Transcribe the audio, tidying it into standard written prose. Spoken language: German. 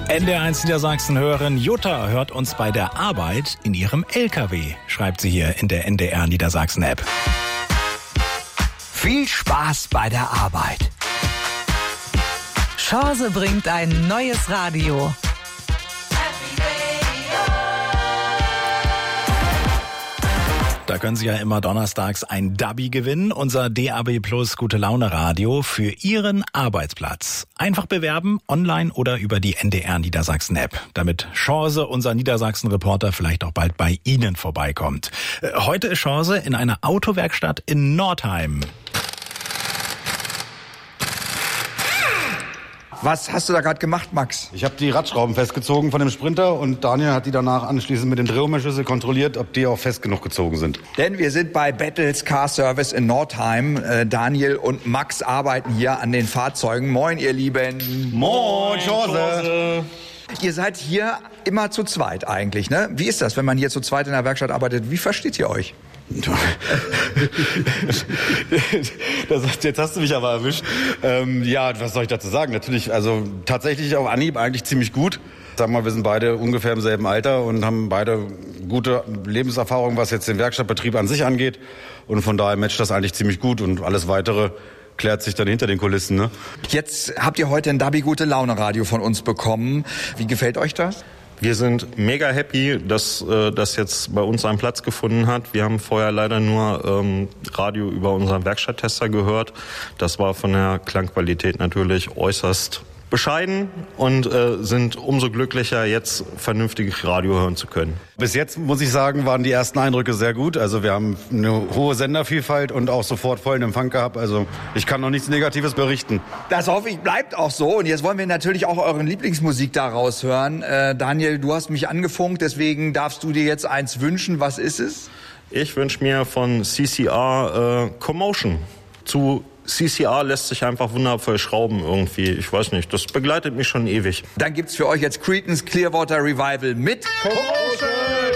NDR1 Niedersachsen-Hörerin Jutta hört uns bei der Arbeit in ihrem LKW, schreibt sie hier in der NDR Niedersachsen-App. Viel Spaß bei der Arbeit. Chance bringt ein neues Radio. Da können Sie ja immer donnerstags ein Dabi gewinnen, unser DAB Plus Gute Laune Radio für Ihren Arbeitsplatz. Einfach bewerben, online oder über die NDR Niedersachsen App, damit Chance, unser Niedersachsen-Reporter, vielleicht auch bald bei Ihnen vorbeikommt. Heute ist Chance in einer Autowerkstatt in Nordheim. Was hast du da gerade gemacht, Max? Ich habe die Radschrauben festgezogen von dem Sprinter und Daniel hat die danach anschließend mit dem Drehumschlüssel kontrolliert, ob die auch fest genug gezogen sind. Denn wir sind bei Battles Car Service in Nordheim. Daniel und Max arbeiten hier an den Fahrzeugen. Moin, ihr Lieben. Moin, Chance. Ihr seid hier immer zu zweit eigentlich, ne? Wie ist das, wenn man hier zu zweit in der Werkstatt arbeitet? Wie versteht ihr euch? Jetzt hast du mich aber erwischt. Ja, was soll ich dazu sagen? Natürlich, also tatsächlich auf Anhieb eigentlich ziemlich gut. Sag mal, wir sind beide ungefähr im selben Alter und haben beide gute Lebenserfahrung, was jetzt den Werkstattbetrieb an sich angeht. Und von daher matcht das eigentlich ziemlich gut und alles Weitere klärt sich dann hinter den Kulissen, ne? Jetzt habt ihr heute ein Dabi Gute Laune Radio von uns bekommen. Wie gefällt euch das? Wir sind mega happy, dass das jetzt bei uns einen Platz gefunden hat. Wir haben vorher leider nur Radio über unseren Werkstatttester gehört. Das war von der Klangqualität natürlich äußerst bescheiden und sind umso glücklicher, jetzt vernünftig Radio hören zu können. Bis jetzt, muss ich sagen, waren die ersten Eindrücke sehr gut. Also wir haben eine hohe Sendervielfalt und auch sofort vollen Empfang gehabt. Also ich kann noch nichts Negatives berichten. Das hoffe ich, bleibt auch so. Und jetzt wollen wir natürlich auch euren Lieblingsmusik da raushören. Daniel, du hast mich angefunkt, deswegen darfst du dir jetzt eins wünschen. Was ist es? Ich wünsche mir von CCR Commotion. Zu CCR lässt sich einfach wundervoll schrauben irgendwie. Ich weiß nicht, das begleitet mich schon ewig. Dann gibt's für euch jetzt Creedence Clearwater Revival mit Commotion.